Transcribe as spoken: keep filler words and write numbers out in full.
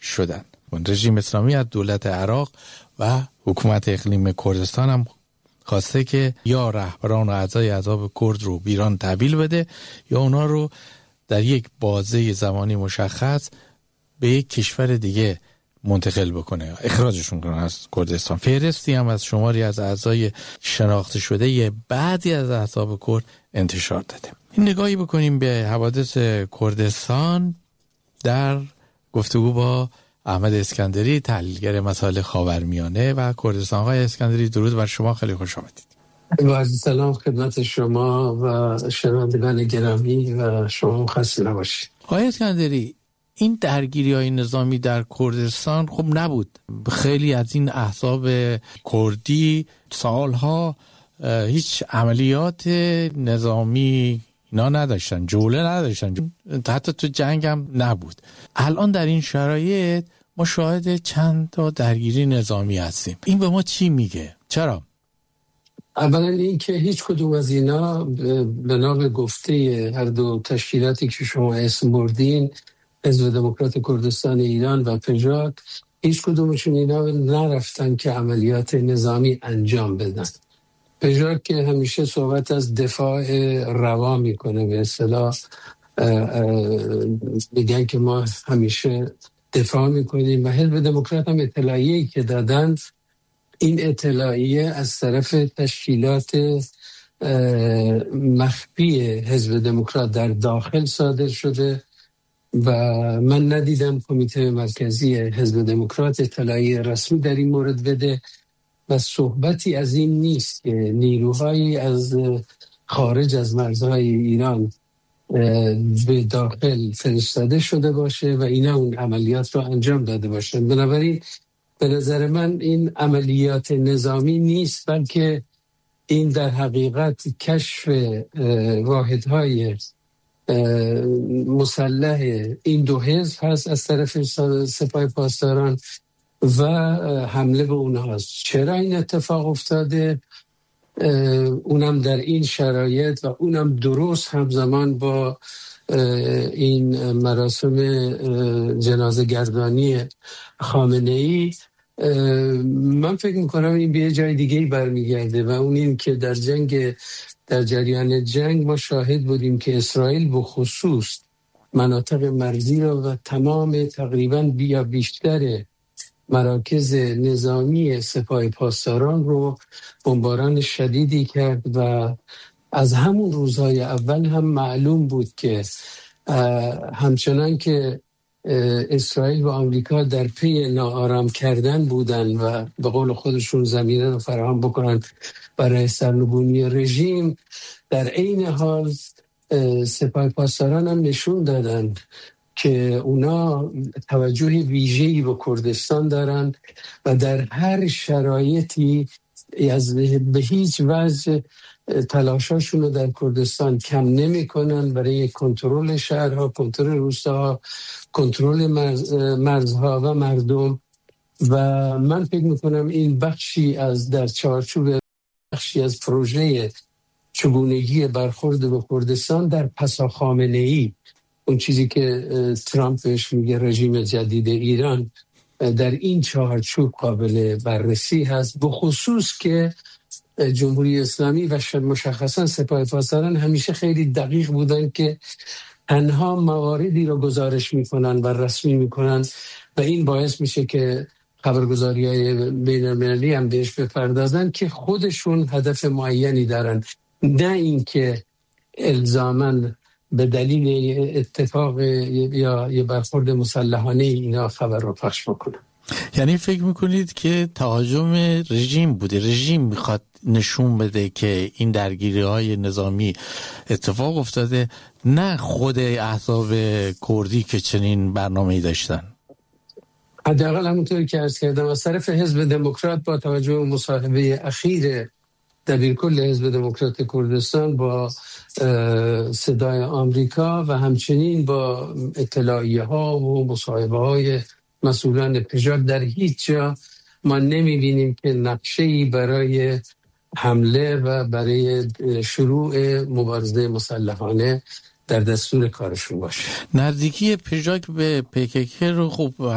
شدن. رژیم اسلامی از دولت عراق و حکومت اقلیم کردستان هم خواسته که یا رهبران و اعضای احزاب کرد رو به ایران تحویل بده یا اونا رو در یک بازه زمانی مشخص به یک کشور دیگه منتقل بکنه، اخراجشون کنه از کردستان. فهرستی هم از شماری از اعضای شناخته شده یه بعضی از احزاب کرد انتشار داده. این نگاهی بکنیم به حوادث کردستان در گفتگو با احمد اسکندری، تحلیلگر مسائل خاورمیانه و کردستان. آقای اسکندری درود بر شما، خیلی خوش آمدید. با عرض سلام خدمت شما و شنوندگان گرامی و شما خسته نباشید. آقای اسکندری، این درگیری‌های نظامی در کردستان خب نبود. خیلی از این احزاب کردی سالها هیچ عملیات نظامی اینا نداشتن، جوله نداشتن، حتی تو جنگ هم نبود. الان در این شرایط ما شاهد چند تا درگیری نظامی هستیم. این به ما چی میگه؟ چرا؟ اولا این که هیچ کدوم از اینا بنا به گفته هر دو تشکیلاتی که شما اسم بردین، حزب دموکرات کردستان ایران و پژاک، هیچ کدومشون اینا نرفتن که عملیات نظامی انجام بدن. پژاک که همیشه صحبت از دفاع روا میکنه، به اصطلاح میگن که ما همیشه دفاع میکنیم، و حزب دموکرات هم اطلاعیه‌ای که دادن، این اطلاعیه از طرف تشکیلات مخفی حزب دموکرات در داخل صادر شده و من ندیدم کمیته مرکزی حزب دموکرات اطلاعیه رسمی در این مورد بده و صحبتی از این نیست که نیروهایی از خارج از مرزهای ایران به داخل فرستاده شده باشه و اینا اون عملیات رو انجام داده باشن. بنابراین به نظر من این عملیات نظامی نیست، بلکه این در حقیقت کشف واحدهای مسلح این دو حزب هست از طرف سپاه پاسداران و حمله به اونها هست. چرا این اتفاق افتاده؟ اونم در این شرایط و اونم درست همزمان با این مراسم جنازه گردانی خامنه‌ای. من فکر میکنم این به جای دیگه برمیگرده و اون این که در جنگ در جریان جنگ ما شاهد بودیم که اسرائیل به خصوص مناطق مرزی رو و تمام تقریباً بیا بیشتر مراکز نظامی سپاه پاسداران رو بمباران شدیدی کرد و از همون روزهای اول هم معلوم بود که همچنان که اسرائیل و آمریکا در پی ناآرام کردن بودن و به قول خودشون زمینه رو فراهم بکنن برای سرنگونی رژیم، در عین حال سپاه پاسداران هم نشون دادن که اونا توجه ویژه‌ای به کردستان دارن و در هر شرایطی از به هیچ وجه تلاشاشون رو در کردستان کم نمی کنن برای کنترل شهرها، کنترل روستاها، کنترل مرز، مرزها و مردم. و من فکر میکنم این بخشی از در چارچوب بخشی از پروژه چگونگی برخورد به کردستان در پسا خامنه‌ای، اون چیزی که ترامپ بهش میگه رژیم جدید ایران، در این چارچوب قابل بررسی هست. به خصوص که جمهوری اسلامی و مشخصا سپاه پاسداران همیشه خیلی دقیق بودن که تنها مواردی رو گزارش میکنن و رسمی میکنن و این باعث میشه که خبرگزاری‌های بین‌المللی هم بهش بپردازن که خودشون هدف معینی دارن، نه اینکه الزاماً به دلیل اتفاق یا یه برخورد مسلحانه اینا خبر رو پخش بکنن. یعنی فکر میکنید که تهاجم رژیم بوده، رژیم میخواد نشون بده که این درگیری های نظامی اتفاق افتاده، نه خود احزاب کردی که چنین برنامه‌ای داشتن؟ حداقل همونطوری که عرض کردم از طرف حزب دموکرات با توجه به مصاحبه اخیر دبیرکل حزب دموکرات کردستان با صدای آمریکا و همچنین با اطلاعیه ها و مصاحبه های مسئولان پژاک، در هیچ جا ما نمیبینیم که نقشه‌ای برای حمله و برای شروع مبارزه مسلحانه در دستور کارشون باشه. نزدیکی پژاک به پی کی کی رو خوب